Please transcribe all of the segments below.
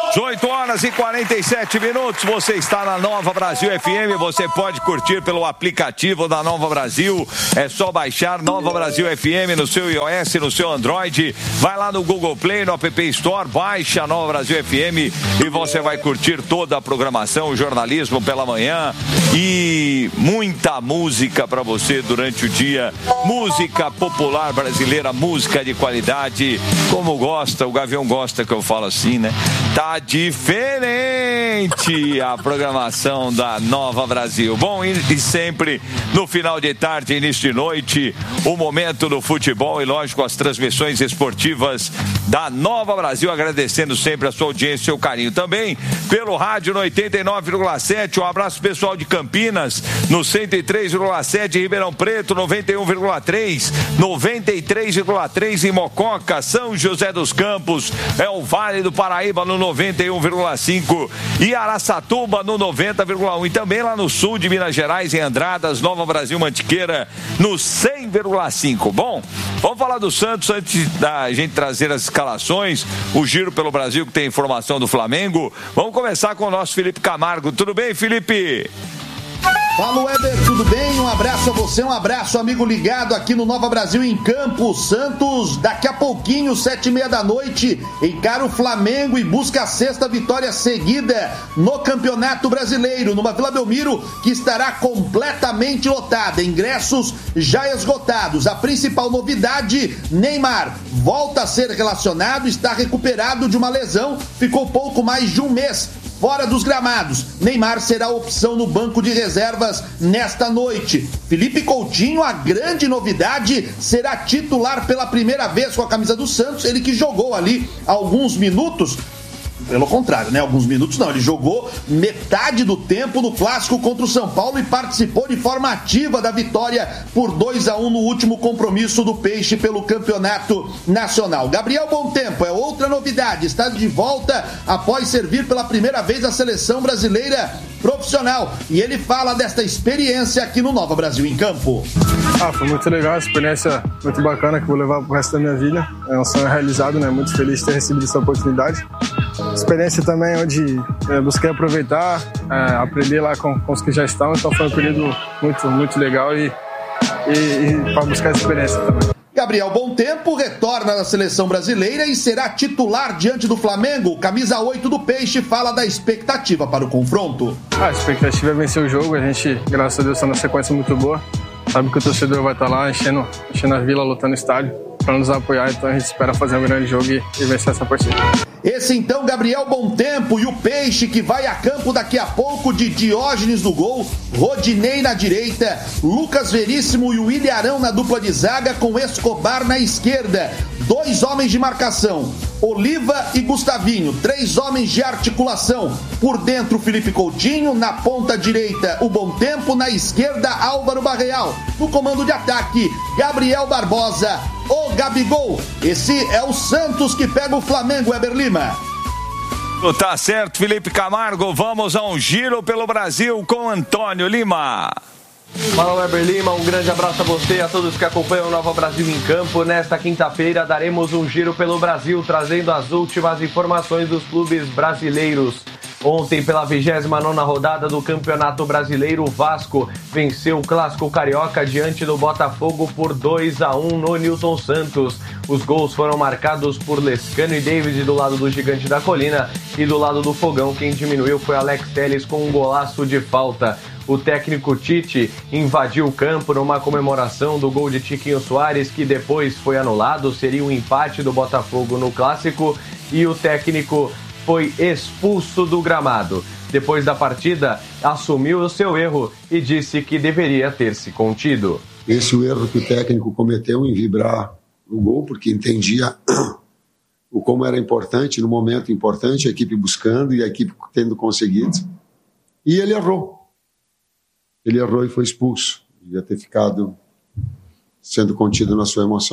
18 horas e 47 minutos, você está na Nova Brasil FM, você pode curtir pelo aplicativo da Nova Brasil, é só baixar Nova Brasil FM no seu iOS, no seu Android, vai lá no Google Play, no App Store, baixa a Nova Brasil FM e você vai curtir toda a programação, o jornalismo pela manhã e muita música para você durante o dia, música popular brasileira, música de qualidade, como gosta, o Gavião gosta que eu falo assim, né? Tá diferente a programação da Nova Brasil. Bom, e sempre no final de tarde, início de noite, o momento do futebol e, lógico, as transmissões esportivas da Nova Brasil, agradecendo sempre a sua audiência e seu carinho. Também pelo rádio no 89,7, um abraço pessoal de Campinas, no 103,7, Ribeirão Preto, 91,3, 93,3 em Mococa, São José dos Campos, é o Vale do Paraíba no 91,5 e Araçatuba no 90,1 e também lá no sul de Minas Gerais, em Andradas, Nova Brasil Mantiqueira no 100,5. Bom, vamos falar do Santos antes da gente trazer as escalações, o Giro pelo Brasil que tem informação do Flamengo. Vamos começar com o nosso Felipe Camargo. Tudo bem, Felipe? Fala, Weber, tudo bem? Um abraço a você, um abraço, amigo ligado aqui no Nova Brasil em Campo. Santos, daqui a pouquinho, 7h30 da noite, encara o Flamengo e busca a 6ª vitória seguida no Campeonato Brasileiro, numa Vila Belmiro que estará completamente lotada, ingressos já esgotados. A principal novidade, Neymar volta a ser relacionado, está recuperado de uma lesão, ficou pouco mais de um mês fora dos gramados. Neymar será a opção no banco de reservas nesta noite. Felipe Coutinho, a grande novidade, será titular pela primeira vez com a camisa do Santos, ele que jogou ali alguns minutos. Pelo contrário, né? Alguns minutos não, ele jogou metade do tempo no clássico contra o São Paulo e participou de forma ativa da vitória por 2-1 no último compromisso do Peixe pelo Campeonato Nacional. Gabriel Bontempo é outra novidade, está de volta após servir pela primeira vez a seleção brasileira profissional e ele fala desta experiência aqui no Nova Brasil em Campo. Foi muito legal, uma experiência muito bacana que vou levar pro resto da minha vida, é um sonho realizado, né? Muito feliz de ter recebido essa oportunidade. Experiência também onde busquei aproveitar, aprender lá com os que já estão, então foi um período muito, muito legal e para buscar essa experiência também. Gabriel Bontempo retorna na seleção brasileira e será titular diante do Flamengo. Camisa 8 do Peixe fala da expectativa para o confronto. A expectativa é vencer o jogo, a gente, graças a Deus, está numa sequência muito boa. Sabe que o torcedor vai estar lá enchendo a vila, lotando o estádio para nos apoiar, então a gente espera fazer um grande jogo e vencer essa partida. Esse então, Gabriel Bontempo, e o Peixe que vai a campo daqui a pouco de Diógenes no gol, Rodinei na direita, Lucas Veríssimo e o Ilharão na dupla de zaga com Escobar na esquerda. 2 homens de marcação, Oliva e Gustavinho, 3 homens de articulação. Por dentro, Felipe Coutinho, na ponta direita, o Bontempo, na esquerda, Álvaro Barreal. No comando de ataque, Gabriel Barbosa, o Gabigol. Esse é o Santos que pega o Flamengo, Weber Lima. Tá certo, Felipe Camargo. Vamos a um giro pelo Brasil com Antônio Lima. Fala, Weber Lima, um grande abraço a você e a todos que acompanham o Nova Brasil em Campo. Nesta quinta-feira daremos um giro pelo Brasil, trazendo as últimas informações dos clubes brasileiros. Ontem, pela 29ª rodada do Campeonato Brasileiro, o Vasco venceu o Clássico Carioca diante do Botafogo por 2-1 no Nilton Santos. Os gols foram marcados por Lescano e David do lado do Gigante da Colina e do lado do Fogão quem diminuiu foi Alex Telles com um golaço de falta. O técnico Tite invadiu o campo numa comemoração do gol de Tiquinho Soares, que depois foi anulado, seria um empate do Botafogo no Clássico, e o técnico foi expulso do gramado. Depois da partida, assumiu o seu erro e disse que deveria ter se contido. Esse é o erro que o técnico cometeu em vibrar no gol, porque entendia o como era importante, no momento importante, a equipe buscando e a equipe tendo conseguido. E ele errou. Ele errou e foi expulso. Devia ter ficado sendo contido na sua emoção.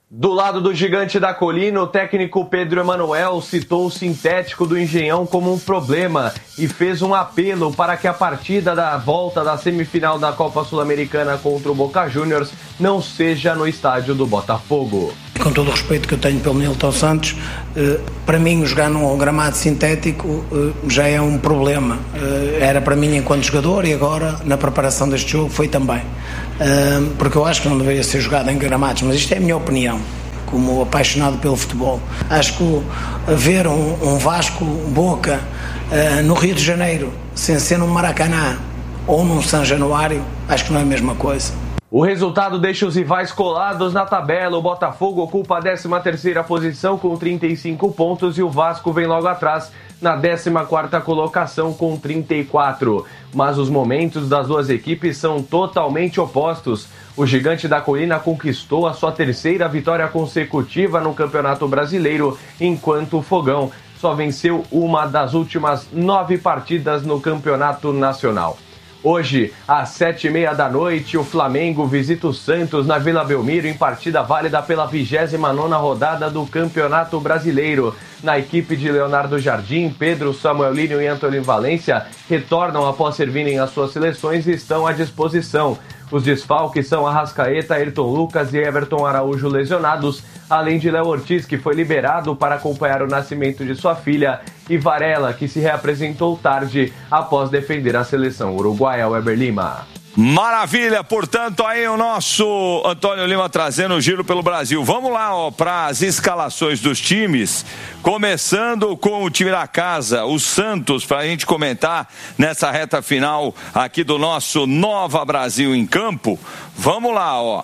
Do lado do Gigante da Colina, o técnico Pedro Emanuel citou o sintético do Engenhão como um problema e fez um apelo para que a partida da volta da semifinal da Copa Sul-Americana contra o Boca Juniors não seja no estádio do Botafogo. Com todo o respeito que eu tenho pelo Nilton Santos, para mim jogar num gramado sintético já é um problema. Era para mim enquanto jogador e agora na preparação deste jogo foi também. Porque eu acho que não deveria ser jogado em gramados, mas isto é a minha opinião, como apaixonado pelo futebol. Acho que ver um Vasco Boca no Rio de Janeiro, sem ser num Maracanã ou num São Januário, acho que não é a mesma coisa. O resultado deixa os rivais colados na tabela. O Botafogo ocupa a 13ª posição com 35 pontos e o Vasco vem logo atrás na 14ª colocação com 34. Mas os momentos das duas equipes são totalmente opostos. O Gigante da Colina conquistou a sua 3ª vitória consecutiva no Campeonato Brasileiro, enquanto o Fogão só venceu uma das últimas 9 partidas no Campeonato Nacional. Hoje, às 19h30, o Flamengo visita o Santos na Vila Belmiro em partida válida pela 29ª rodada do Campeonato Brasileiro. Na equipe de Leonardo Jardim, Pedro, Samuel Lino e Antônio Valência retornam após servirem as suas seleções e estão à disposição. Os desfalques são Arrascaeta, Ayrton Lucas e Everton Araújo lesionados, além de Léo Ortiz, que foi liberado para acompanhar o nascimento de sua filha, e Varela, que se reapresentou tarde após defender a seleção uruguaia. Weber Lima. Maravilha, portanto, aí o nosso Antônio Lima trazendo o giro pelo Brasil. Vamos lá, para as escalações dos times, começando com o time da casa, o Santos, para a gente comentar nessa reta final aqui do nosso Nova Brasil em Campo. Vamos lá,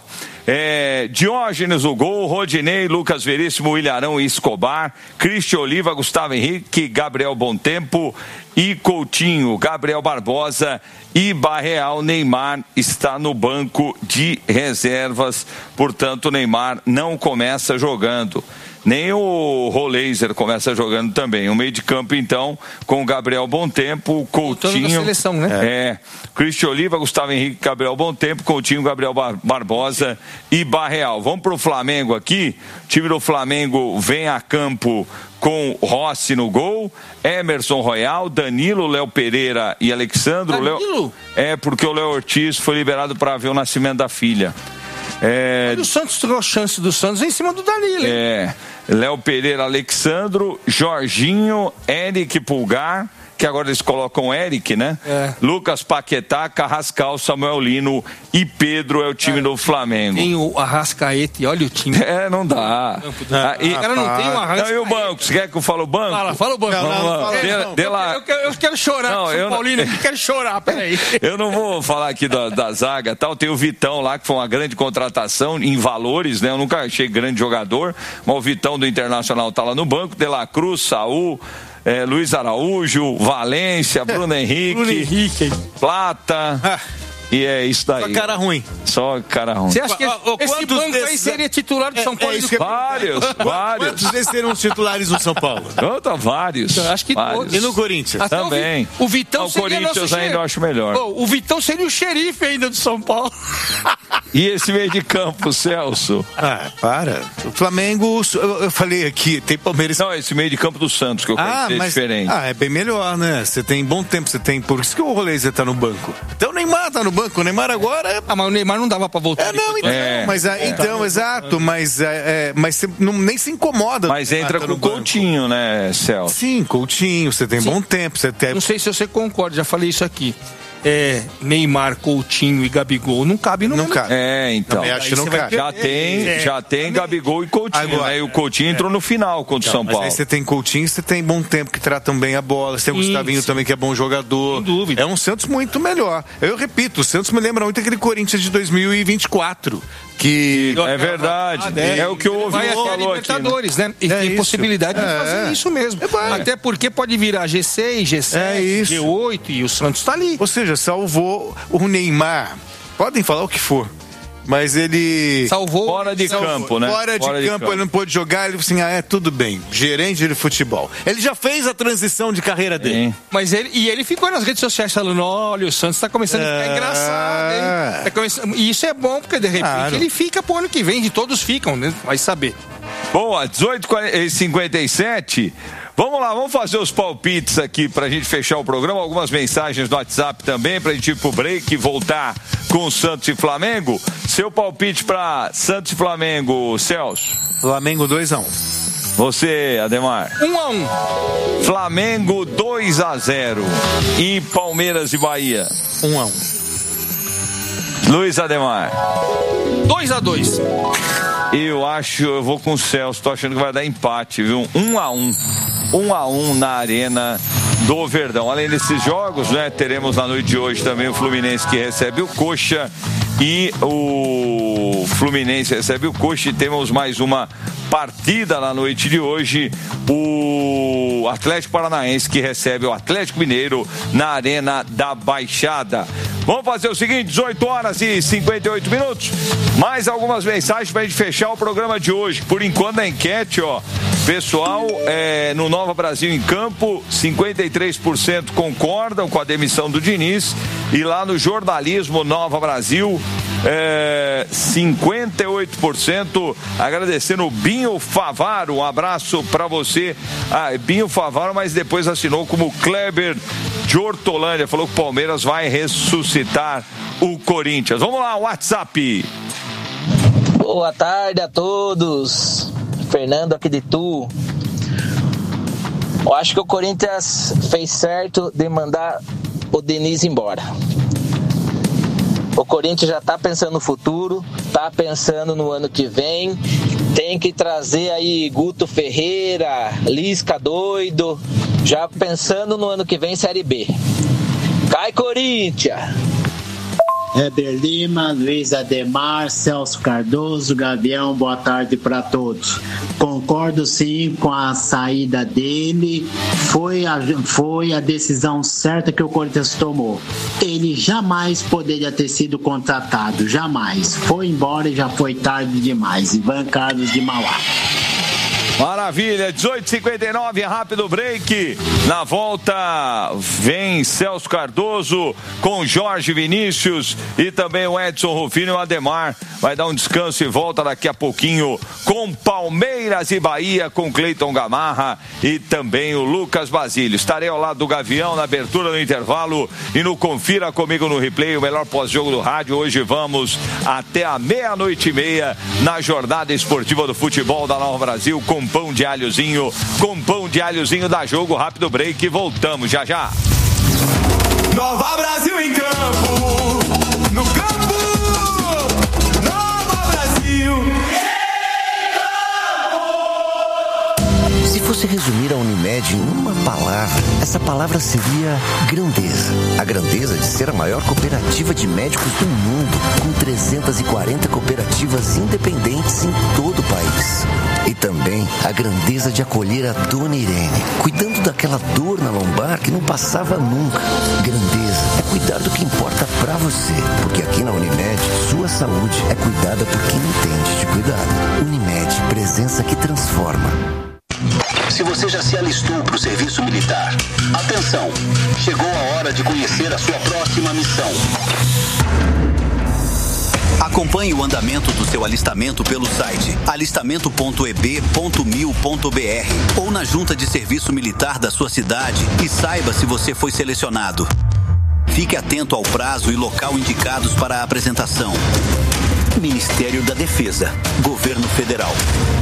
Diógenes o gol, Rodinei, Lucas Veríssimo, Ilharão e Escobar, Cristian Oliva, Gustavo Henrique, Gabriel Bontempo e Coutinho, Gabriel Barbosa e Barreal. Neymar está no banco de reservas, portanto Neymar não começa jogando. Nem o Roleiser começa jogando também. O meio de campo, então, com o Gabriel Bontempo, Coutinho... seleção, né? Cristian Oliva, Gustavo Henrique, Gabriel Bontempo, Coutinho, Gabriel Barbosa e Barreal. Vamos para o Flamengo aqui. O time do Flamengo vem a campo com Rossi no gol, Emerson Royal, Danilo, Léo Pereira e Alexandro. Danilo? Porque o Léo Ortiz foi liberado para ver o nascimento da filha. O Santos tirou a chance do Santos em cima do Danilo. Léo Pereira, Alexandro, Jorginho, Eric Pulgar, que agora eles colocam Eric, né? Lucas Paquetá, Carrascal, Samuel Lino e Pedro é o time do Flamengo. Tem o Arrascaeta, olha o time. Não dá. O cara não tem o Arrascaeta. E o banco? Você quer que eu fale o banco? Fala o banco. Eu quero chorar, São Paulino, eu quero chorar, peraí. Eu não vou falar aqui da zaga e tal, tem o Vitão lá, que foi uma grande contratação em valores, né? Eu nunca achei grande jogador, mas o Vitão do Internacional tá lá no banco, De La Cruz, Saúl, Luiz Araújo, Valência, Bruno Henrique, Plata. E é isso daí. Só cara ruim. Só cara ruim. Você acha que esse banco aí seria titular do São Paulo? Vários. Quantos desses serão titulares do São Paulo? Vários. Eu acho que todos. E no Corinthians? Também. O Vitão seria o Corinthians ainda eu acho melhor. O Vitão seria o xerife ainda do São Paulo. E esse meio de campo, Celso? Para. O Flamengo, eu falei aqui, tem Palmeiras... Não, esse meio de campo do Santos, que eu quero dizer diferente. É bem melhor, né? Você tem bom tempo, por isso que o Roleiser tá no banco. Então o Neymar tá no banco. O Neymar agora... mas o Neymar não dava pra voltar. Exato, mas você nem se incomoda. Mas entra com o Coutinho, né, Celso? Sim, Coutinho, você tem bom tempo. Não sei se você concorda, já falei isso aqui. Neymar, Coutinho e Gabigol não cabe no mesmo. Então. Acho que não cabe. Já tem Gabigol e Coutinho. Agora, E o Coutinho entrou no final contra o São Paulo. Mas aí você tem Coutinho, você tem bom tempo que tratam bem a bola. Você tem o Gustavinho também, que é bom jogador. Sem dúvida. É um Santos muito melhor. Eu repito, o Santos me lembra muito aquele Corinthians de 2024. Que é verdade. É o que o ouvi falou Libertadores, aqui, né? E tem possibilidade de fazer isso mesmo. Até porque pode virar G6, G7, G8 e o Santos tá ali. Ou seja, salvou o Neymar. Podem falar o que for. mas ele... Salvou. Fora de campo, né? Fora de campo, ele não pôde jogar, ele falou assim, tudo bem, gerente de futebol. Ele já fez a transição de carreira dele. Sim. Mas ele ficou nas redes sociais falando, olha, o Santos tá começando a ficar engraçado, hein? Tá começando... E isso é bom, porque de repente ele fica pro ano que vem, de todos ficam, né? Vai saber. Boa, 18h57. Vamos lá, vamos fazer os palpites aqui pra gente fechar o programa. Algumas mensagens no WhatsApp também, pra gente ir pro break e voltar com o Santos e Flamengo. Seu palpite pra Santos e Flamengo, Celso? Flamengo 2-1. Você, Ademar? 1-1. Flamengo 2-0. E Palmeiras e Bahia? 1-1. Luiz Ademar? 2-2. Eu vou com o Celso, tô achando que vai dar empate, viu? 1-1. 1-1 na Arena do Verdão. Além desses jogos, né, teremos na noite de hoje também o Fluminense que recebe o Coxa e o Fluminense recebe o Coxa e temos mais uma partida na noite de hoje, o Atlético Paranaense que recebe o Atlético Mineiro na Arena da Baixada. Vamos fazer o seguinte, 18h58. Mais algumas mensagens pra gente fechar o programa de hoje. Por enquanto a enquete, pessoal, no Nova Brasil em Campo, 53% concordam com a demissão do Diniz, e lá no jornalismo Nova Brasil, 58% agradecendo o Binho Favaro. Um abraço para você, Binho Favaro, mas depois assinou como Kleber de Hortolândia, falou que o Palmeiras vai ressuscitar o Corinthians. Vamos lá, WhatsApp. Boa tarde a todos, Fernando aqui de Tu. Eu acho que o Corinthians fez certo de mandar o Diniz embora. O Corinthians já está pensando no futuro, está pensando no ano que vem. Tem que trazer aí Guto Ferreira, Lisca doido, já pensando no ano que vem Série B. Cai Corinthians! Heber Lima, Luiz Ademar, Celso Cardoso, Gavião, boa tarde para todos. Concordo sim com a saída dele, foi a decisão certa que o Corinthians tomou. Ele jamais poderia ter sido contratado, jamais. Foi embora e já foi tarde demais. Ivan Carlos de Mauá. Maravilha, 18h59, rápido break. Na volta vem Celso Cardoso com Jorge Vinícius e também o Edson Rufino e o Ademar. Vai dar um descanso e volta daqui a pouquinho com Palmeiras e Bahia, com Cleiton Gamarra e também o Lucas Basílio. Estarei ao lado do Gavião na abertura do intervalo e no Confira Comigo no Replay, o melhor pós-jogo do rádio. Hoje vamos até a 00:30 na jornada esportiva do futebol da Nova Brasil com pão de alhozinho, dá jogo, rápido break e voltamos já já. Nova Brasil em campo, no campo, Nova Brasil. Se fosse resumir a Unimed em uma palavra, essa palavra seria grandeza. A grandeza de ser a maior cooperativa de médicos do mundo, com 340 cooperativas independentes em todo o país. E também a grandeza de acolher a Dona Irene, cuidando daquela dor na lombar que não passava nunca. Grandeza é cuidar do que importa pra você, porque aqui na Unimed, sua saúde é cuidada por quem entende de cuidado. Unimed, presença que transforma. Se você já se alistou para o serviço militar, atenção, chegou a hora de conhecer a sua próxima missão. Acompanhe o andamento do seu alistamento pelo site alistamento.eb.mil.br ou na junta de serviço militar da sua cidade e saiba se você foi selecionado. Fique atento ao prazo e local indicados para a apresentação. Ministério da Defesa, Governo Federal.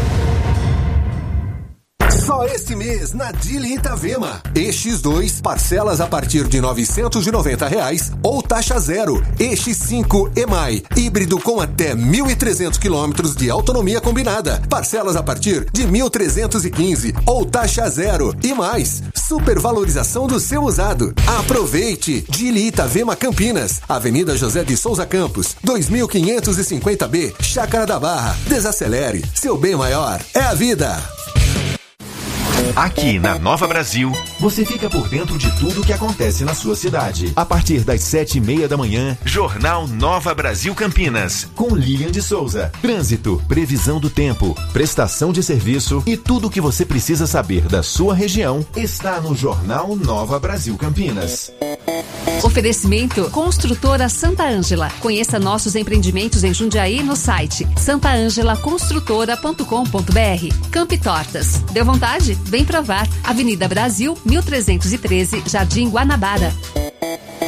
Só este mês na Dili Itavema. EX2, parcelas a partir de R$ 990 ou taxa zero. EX5 EMAI, híbrido com até 1.300 quilômetros de autonomia combinada. Parcelas a partir de 1.315 ou taxa zero. E mais, supervalorização do seu usado. Aproveite! Dili Itavema Campinas, Avenida José de Souza Campos, 2550B, Chácara da Barra. Desacelere, seu bem maior é a vida. Aqui na Nova Brasil, você fica por dentro de tudo que acontece na sua cidade. A partir das 7:30 da manhã, Jornal Nova Brasil Campinas, com Lilian de Souza. Trânsito, previsão do tempo, prestação de serviço e tudo o que você precisa saber da sua região está no Jornal Nova Brasil Campinas. Oferecimento Construtora Santa Ângela. Conheça nossos empreendimentos em Jundiaí no site santaangelaconstrutora.com.br. Camp Tortas. Deu vontade? Vem provar. Avenida Brasil, 1313, Jardim Guanabara.